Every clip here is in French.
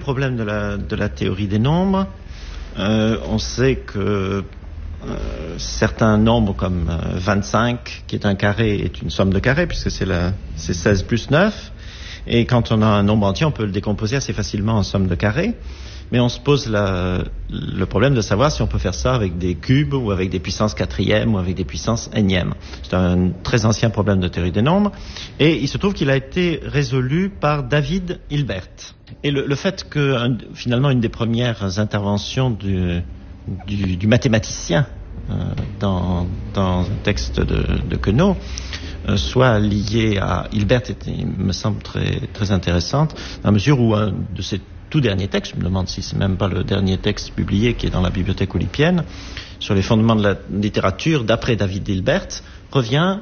problèmes de la théorie des nombres. On sait que certains nombres comme 25, qui est un carré, est une somme de carrés, puisque c'est 16 plus 9. Et quand on a un nombre entier, on peut le décomposer assez facilement en somme de carrés. Mais on se pose le problème de savoir si on peut faire ça avec des cubes ou avec des puissances quatrièmes ou avec des puissances énièmes. C'est un très ancien problème de théorie des nombres. Et il se trouve qu'il a été résolu par David Hilbert. Et le fait que finalement une des premières interventions du mathématicien dans un texte de Queneau soit liée à Hilbert me semble très, très intéressante, dans la mesure où un de ses tout derniers textes, je me demande si c'est même pas le dernier texte publié qui est dans la bibliothèque olympienne, sur les fondements de la littérature d'après David Hilbert, revient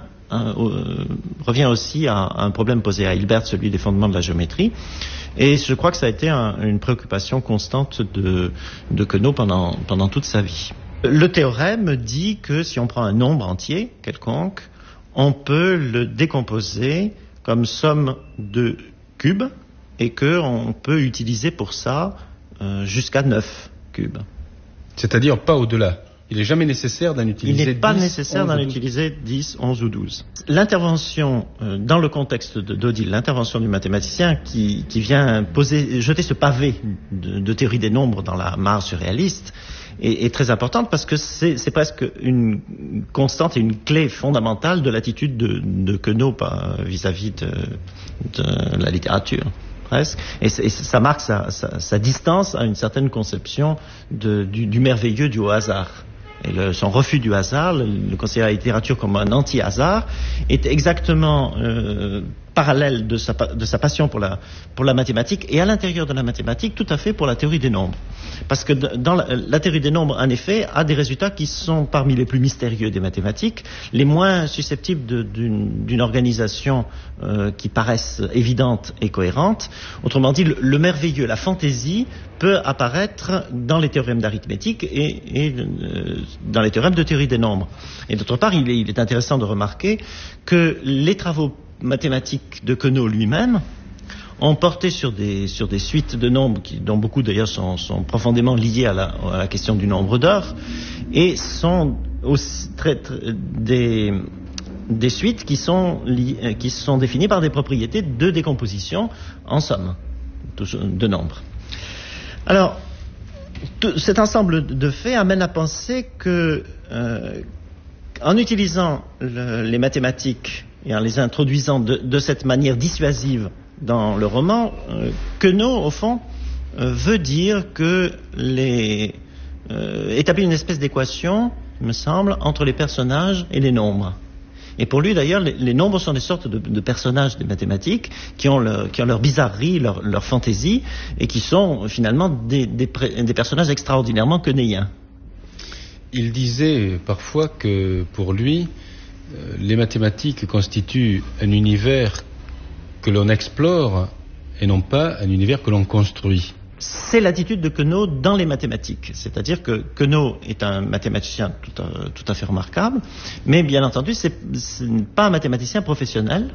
aussi à un problème posé à Hilbert, celui des fondements de la géométrie. Et je crois que ça a été une préoccupation constante de Queneau pendant toute sa vie. Le théorème dit que si on prend un nombre entier quelconque, on peut le décomposer comme somme de cubes et qu'on peut utiliser pour ça jusqu'à 9 cubes. C'est-à-dire pas au-delà. Il n'est jamais nécessaire d'en utiliser 10. Il n'est pas nécessaire d'en utiliser 10, 11 ou 12. L'intervention, dans le contexte d'Odile, l'intervention du mathématicien qui vient jeter ce pavé de théorie des nombres dans la mare surréaliste, est très importante parce que c'est presque une constante et une clé fondamentale de l'attitude de Queneau vis-à-vis de la littérature. Presque. Et ça marque sa distance à une certaine conception du merveilleux, du hasard. Et son refus du hasard, le considérer la littérature comme un anti-hasard, est exactement parallèle de sa passion pour la mathématique, et à l'intérieur de la mathématique, tout à fait pour la théorie des nombres. Parce que dans la théorie des nombres, en effet, a des résultats qui sont parmi les plus mystérieux des mathématiques, les moins susceptibles d'une organisation qui paraisse évidente et cohérente. Autrement dit, le merveilleux, la fantaisie, peut apparaître dans les théorèmes d'arithmétique et dans les théorèmes de théorie des nombres. Et d'autre part, il est intéressant de remarquer que les travaux mathématiques de Queneau lui-même ont porté sur des suites de nombres dont beaucoup d'ailleurs sont profondément liés à la question du nombre d'or, et sont aussi des suites qui sont définies par des propriétés de décomposition en somme de nombres. Alors, cet ensemble de faits amène à penser que en utilisant les mathématiques et en les introduisant de cette manière dissuasive dans le roman, Queneau, au fond, veut dire que établit une espèce d'équation, il me semble, entre les personnages et les nombres. Et pour lui, d'ailleurs, les nombres sont des sortes de personnages des mathématiques qui ont leur bizarrerie, leur fantaisie, et qui sont finalement des personnages extraordinairement quenéiens. Il disait parfois que pour lui, les mathématiques constituent un univers que l'on explore et non pas un univers que l'on construit. C'est l'attitude de Queneau dans les mathématiques. C'est-à-dire que Queneau est un mathématicien tout à fait remarquable, mais bien entendu, ce n'est pas un mathématicien professionnel.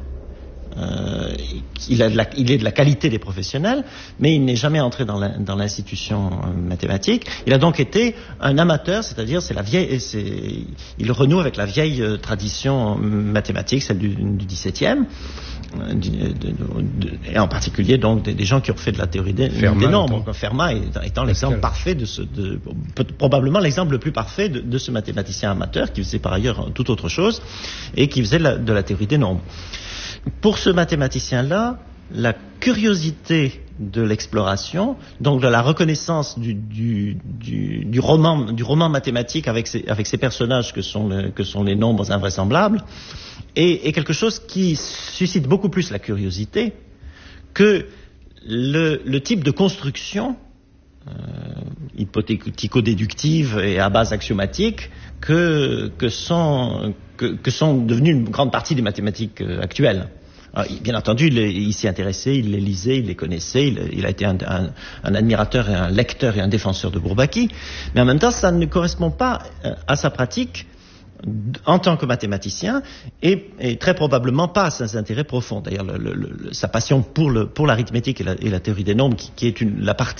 Il est de la qualité des professionnels, mais il n'est jamais entré dans l'institution mathématique. Il a donc été un amateur, c'est-à-dire il renoue avec la vieille tradition mathématique, celle du XVIIe, et en particulier donc des gens qui ont fait de la théorie des nombres. Fermat étant l'exemple parfait probablement l'exemple le plus parfait de ce mathématicien amateur qui faisait par ailleurs tout autre chose et qui faisait de la théorie des nombres. Pour ce mathématicien-là, la curiosité de l'exploration, donc de la reconnaissance du roman mathématique avec ses personnages que sont les nombres invraisemblables, est quelque chose qui suscite beaucoup plus la curiosité que le type de construction hypothético-déductive et à base axiomatique que sont devenues une grande partie des mathématiques actuelles. Alors, bien entendu, il s'y intéressait, il les lisait, il les connaissait, il a été un admirateur et un lecteur et un défenseur de Bourbaki, mais en même temps, ça ne correspond pas à sa pratique en tant que mathématicien et très probablement pas à ses intérêts profonds. D'ailleurs, sa passion pour l'arithmétique et la théorie des nombres, qui est la partie